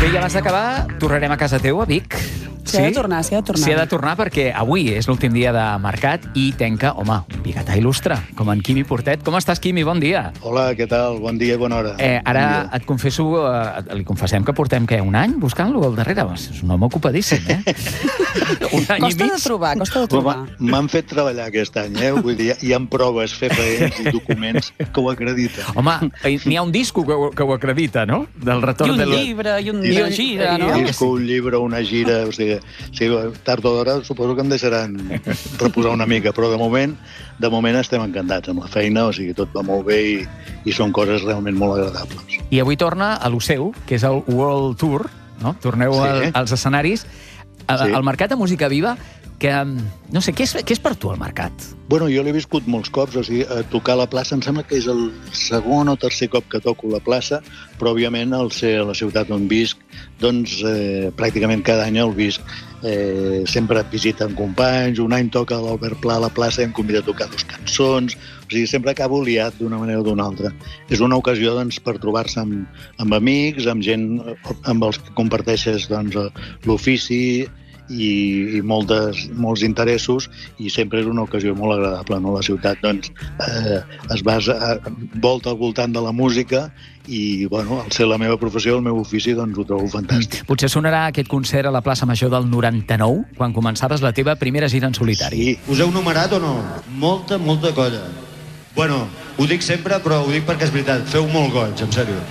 Bé, i abans d'acabar, tornarem a casa teu, a Vic. S'hi ha de tornar. S'hi ha de tornar perquè avui és l'últim dia de mercat i tenca, home, un biguetà il·lustre, com en Quimi Portet. Com estàs, Quimi? Bon dia. Hola, què tal? Bon dia i bona hora. Ara et confesso, li confessem que portem, un any buscant-lo al darrere. És un home ocupadíssim, Un any costa de trobar. M'han fet treballar aquest any, Vull dir, hi ha proves fefaents i documents que ho acrediten. Home, n'hi ha un disco que ho acredita, no? Del retorn I un llibre, i una gira, no? Un llibre, una gira, o sigui, tard o d'hora suposo que em deixaran reposar una mica, però de moment estem encantats amb la feina, o sigui, tot va molt bé i són coses realment molt agradables. I avui torna a lo seu, que és el World Tour, no? Torneu als escenaris. El Mercat de Música Viva, que, no sé, què és per tu el Mercat? Bueno, jo l'he viscut molts cops, o sigui, tocar a la plaça, em sembla que és el segon o tercer cop que toco la plaça, però, òbviament, al ser a la ciutat on visc, doncs, pràcticament cada any el visc. Sempre et visiten companys, un any toca l'Albert Pla a la plaça i em convida a tocar 2 cançons, o sigui, sempre acabo liat d'una manera o d'una altra. És una ocasió, doncs, per trobar-se amb amics, amb gent amb els que comparteixes, doncs, l'ofici i molts interessos, i sempre és una ocasió molt agradable, no? La ciutat, doncs, es volta al voltant de la música i, bueno, al ser la meva professió, el meu ofici, doncs ho trobo fantàstic. Potser sonarà aquest concert a la plaça Major del 99, quan començaves la teva primera gira en solitari. Sí. Us heu numerat o no? Molta colla. Bueno, ho dic sempre, però ho dic perquè és veritat. Feu molt goig, en sèrio.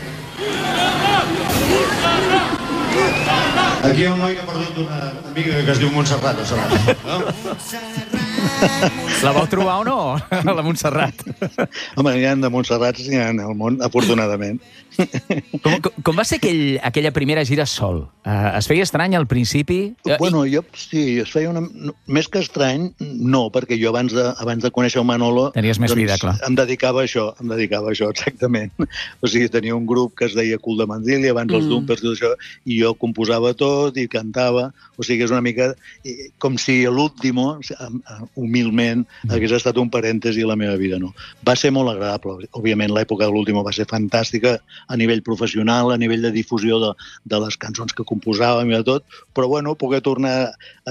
Aquí hi ha un noi que ha perdut una amiga que es diu Montserrat, o sigui, no? La vau trobar o no, la Montserrat? Home, n'hi ha de Montserrats, n'hi ha al món, afortunadament. Com va ser aquella primera gira sol? Es feia estrany al principi? Bueno, sí, es feia més que estrany, no, perquè jo abans de conèixer el Manolo... Tenies més vida, clar. Em dedicava a això, exactament. O sigui, tenia un grup que es deia Cul de Mandili, abans els Dumpers i tot això, i jo composava tot i cantava. O sigui, és una mica com si l'último, humilment, hagués estat un parèntesi a la meva vida, no? Va ser molt agradable. Òbviament, l'època de l'último va ser fantàstica a nivell professional, a nivell de difusió de les cançons que composàvem i de tot, però, bueno, poder tornar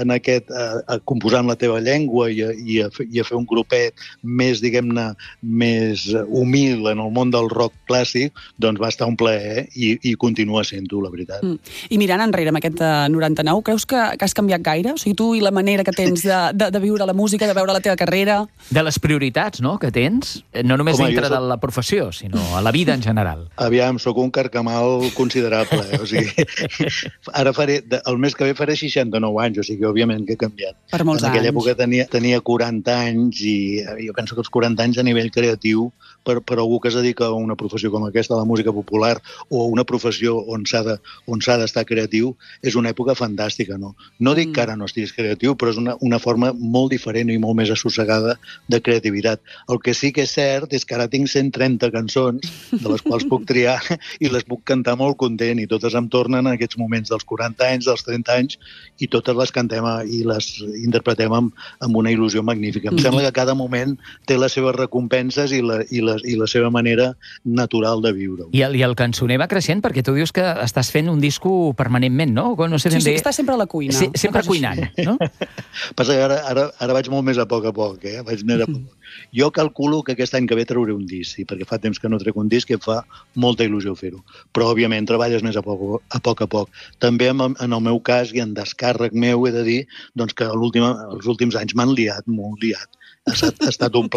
a composar en la teva llengua i a fer un grupet més, diguem-ne, més humil en el món del rock clàssic, doncs va estar un plaer i continua sent-ho, la veritat. I mirant enrere amb aquest 99, creus que has canviat gaire? O sigui, tu i la manera que tens de viure la música, de veure la teva carrera... De les prioritats, no?, que tens, no només dintre de la professió, sinó a la vida en general. Aviam, sóc un carcamal considerable, o sigui, ara el mes que ve faré 69 anys, o sigui, òbviament que he canviat. Per molts anys. En aquella època tenia 40 anys i jo penso que els 40 anys a nivell creatiu, per algú que es dedica a una professió com aquesta, a la música popular, o a una professió on s'ha d'estar creatiu, és una època fantàstica, no? No dic que ara no estiguis creatiu, però és una forma molt diferent i molt més assossegada de creativitat. El que sí que és cert és que ara tinc 130 cançons, de les quals puc triar, i les puc cantar molt content, i totes em tornen en aquests moments dels 40 anys, dels 30 anys, i totes les cantem i les interpretem amb una il·lusió magnífica. Em sembla que cada moment té les seves recompenses i la seva manera natural de viure-ho. I el cançoner va creixent perquè tu dius que estàs fent un disco permanentment, no? No sé sí, que estàs sempre a la cuina. Sempre cuinant, no? Passa que ara vaig molt més a poc, vaig més a poc. Jo calculo que aquest any que ve trauré un disc, sí, perquè fa temps que no trec un disc i em fa molta il·lusió fer-ho. Però, òbviament, treballes més a poc. També en el meu cas i en descàrrec meu he de dir doncs, que els últims anys m'han liat, molt liat. Ha estat un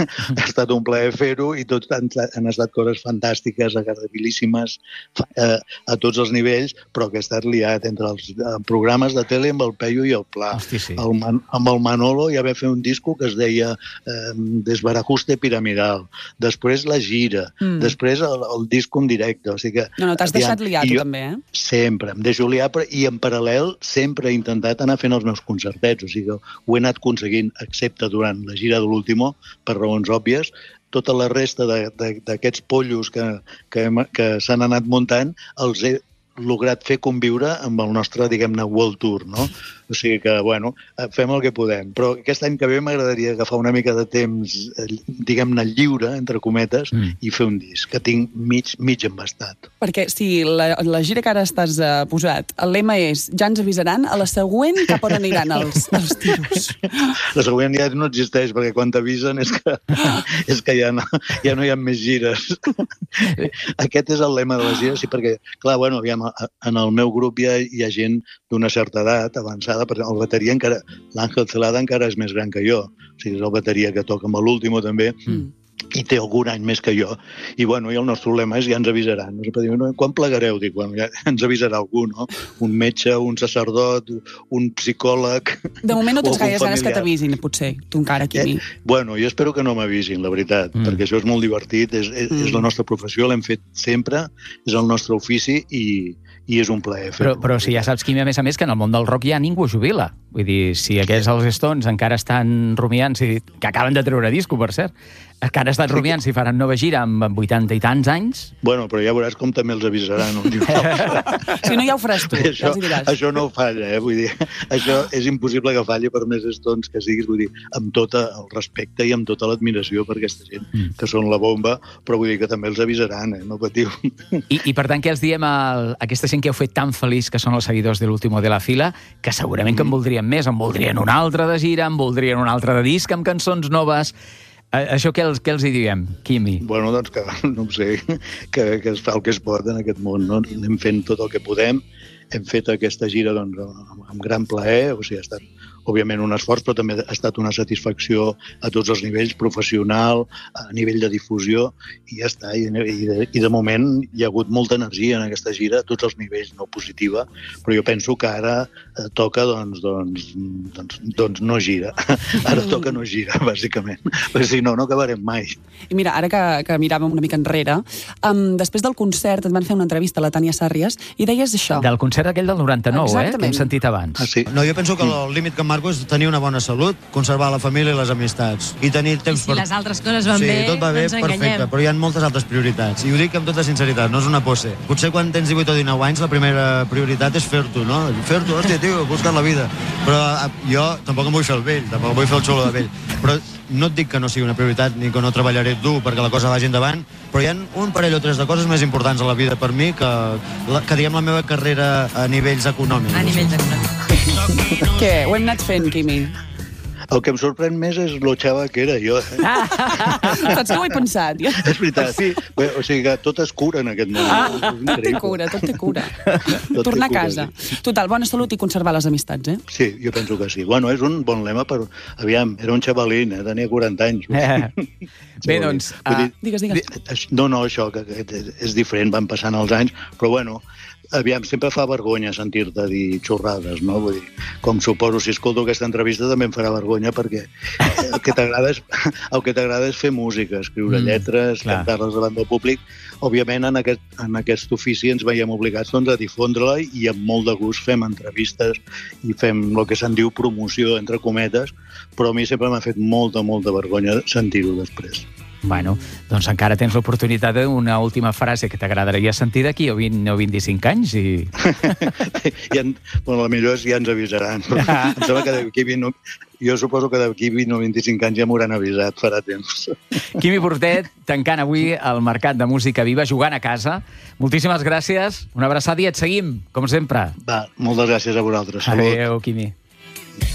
plaer fer-ho i tots han estat coses fantàstiques, agradabilíssimes a tots els nivells, però que he estat liat entre els programes de tele amb el Peyu i el Pla. Hosti, sí. Amb el Manolo ja va fer un disco que es deia Desbarajuste Piramidal, després la gira, després el disco en directe. O sigui que, no, t'has deixat liar tu també, eh? Sempre, em deixo liar i en paral·lel sempre he intentat anar fent els meus concertets, o sigui que ho he anat aconseguint, excepte durant la gira de l'último, per raons òbvies. Tota la resta d'aquests pollos que s'han anat muntant els he lograt fer conviure amb el nostre, diguem-ne, World Tour, no? O sigui que, bueno, fem el que podem. Però aquest any que ve m'agradaria agafar una mica de temps, diguem-ne, lliure, entre cometes, i fer un disc, que tinc mig embastat. Perquè si la gira que ara estàs posat, el lema és ja ens avisaran, a la següent cap on aniran els tiros? La següent ja no existeix, perquè quan t'avisen és que ja no hi ha més gires. Aquest és el lema de les gires, sí, perquè, clar, bueno, aviam, en el meu grup hi ha gent d'una certa edat avançada, perquè el bateria encara, l'Àngel Celada encara és més gran que jo, o sigui, és el bateria que toca amb l'último també, i té algun any més que jo. I, bueno, i el nostre problema és ja ens avisaran. No sé, diuen, quan plegareu? Dic, bueno, ja ens avisarà algú, no? Un metge, un sacerdot, un psicòleg... De moment no tens gaires ganes que t'avisin, potser, tu encara, Quimi. Bueno, jo espero que no m'avisin, la veritat, perquè això és molt divertit, és la nostra professió, l'hem fet sempre, és el nostre ofici i és un plaer fer-ho. Però si ja saps, Quimi, a més, que en el món del rock ja ningú jubila. Vull dir, si aquests els Stones encara estan rumiant, que acaben de treure disco, per cert, que ara estan rumiant si faran nova gira amb 80 i tants anys. Bueno, però ja veuràs com també els avisaran. Si no, ja ho faràs tu, ja els hi diràs. Això no falla, vull dir, això és impossible que falli per més Stones que siguis, vull dir, amb tot el respecte i amb tota l'admiració per aquesta gent, que són la bomba, però vull dir que també els avisaran, no patiu. I per tant, què els diem a aquesta gent que heu fet tan feliç, que són els seguidors de l'Último de la Fila, que segurament que en voldrien més, en voldrien un altre de gira, en voldrien un altre de disc amb cançons noves. Això què els hi diem, Quimi? Bueno, doncs que, no ho sé, que es fa el que es pot en aquest món, no? Anem fent tot el que podem. Hem fet aquesta gira doncs, amb gran plaer, o sigui, ha estat òbviament un esforç, però també ha estat una satisfacció a tots els nivells, professional, a nivell de difusió, i ja està. I de moment hi ha hagut molta energia en aquesta gira, a tots els nivells, no positiva, però jo penso que ara toca, doncs no gira. Ara toca no gira, bàsicament, perquè si no, no acabarem mai. I mira, ara que miràvem una mica enrere, després del concert et van fer una entrevista a la Tània Sàrries i deies això. Del concert aquell del 99, exactament. Que hem sentit abans. Ah, sí? No, jo penso que el límit que em marco és tenir una bona salut, conservar la família i les amistats. I tenir temps si les altres coses van bé, tot va bé, no ens enganyem. perfecte, però hi ha moltes altres prioritats. I ho dic amb tota sinceritat, no és una pose. Potser quan tens 18 o 19 anys la primera prioritat és fer-t'ho, no? Fer-t'ho, hòstia, tio, buscar la vida. Però jo tampoc em vull fer el vell, tampoc em vull fer el xulo de vell. Però no et dic que no sigui una prioritat ni que no treballaré dur perquè la cosa vagi endavant, però hi ha un parell o tres de coses més importants a la vida per mi que diguem la meva carrera a nivells econòmics. A nivells econòmics. Què? Ho hem anat fent, Quimi? El que em sorprèn més és lo xava que era jo. Saps que ho he pensat? És veritat. Sí. Bé, o sigui que tot es cura en aquest moment. Tot té cura. Tornar a casa. Total, bona salut i conservar les amistats, eh? Sí, jo penso que sí. Bueno, és un bon lema, però, aviam, era un xavalín, tenia 40 anys. Bé, doncs... Digues. No, això, que és diferent, van passant els anys, però bueno, aviam, sempre fa vergonya sentir-te dir xorrades, no? Vull dir, com suposo, si escolto aquesta entrevista també em farà vergonya perquè el que t'agrada és fer música, escriure lletres, cantar-les davant del públic. Òbviament, en aquest ofici ens veiem obligats doncs, a difondre-la i amb molt de gust fem entrevistes i fem el que se'n diu promoció, entre cometes, però a mi sempre m'ha fet molta vergonya sentir-ho després. Bueno, doncs encara tens l'oportunitat d'una última frase que t'agradaria sentir d'aquí o 20 o 25 anys i... Bueno, la millor és ja ens avisaran. Em sembla que d'aquí 20... Jo suposo que d'aquí 20 o 25 anys ja m'hauran avisat, farà temps. Quimi Portet, tancant avui el Mercat de Música Viva, jugant a casa. Moltíssimes gràcies, una abraçada i et seguim, com sempre. Va, moltes gràcies a vosaltres. Adéu, Quimi.